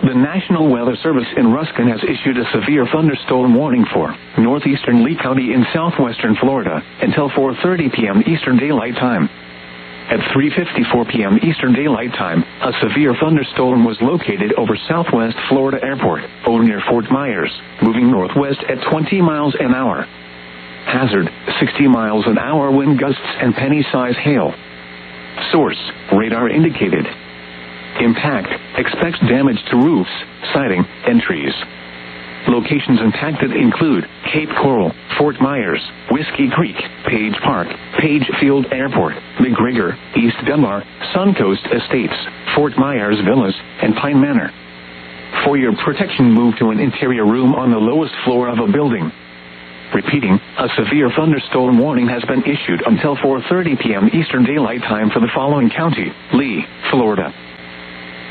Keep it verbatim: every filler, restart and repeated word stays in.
The National Weather Service in Ruskin has issued a severe thunderstorm warning for northeastern Lee County in southwestern Florida until four thirty p.m. Eastern Daylight Time. At three fifty-four p.m. Eastern Daylight Time, a severe thunderstorm was located over Southwest Florida Airport, or near Fort Myers, moving northwest at twenty miles an hour. Hazard, sixty miles an hour wind gusts and penny-size hail. Source, radar indicated. Impact, expects damage to roofs, siding, and trees. Locations impacted include Cape Coral, Fort Myers, Whiskey Creek, Page Park, Page Field Airport, McGregor, East Dunbar, Suncoast Estates, Fort Myers Villas, and Pine Manor. For your protection, move to an interior room on the lowest floor of a building. Repeating, a severe thunderstorm warning has been issued until four thirty p.m. Eastern Daylight Time for the following county: Lee, Florida.